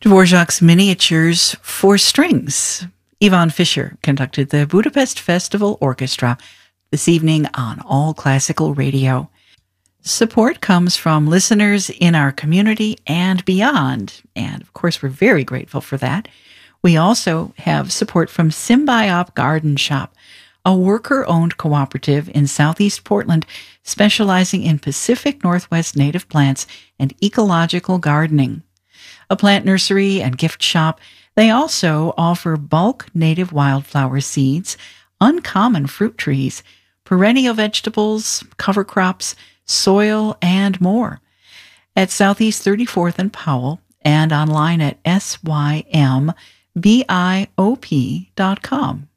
Dvorak's Miniatures for Strings. Ivan Fischer conducted the Budapest Festival Orchestra this evening on All Classical Radio. Support comes from listeners in our community and beyond, and of course we're very grateful for that. We also have support from Symbiop Garden Shop, a worker-owned cooperative in Southeast Portland specializing in Pacific Northwest native plants and ecological gardening. A plant nursery and gift shop, they also offer bulk native wildflower seeds, uncommon fruit trees, perennial vegetables, cover crops, soil, and more. At Southeast 34th and Powell and online at symbiop.com.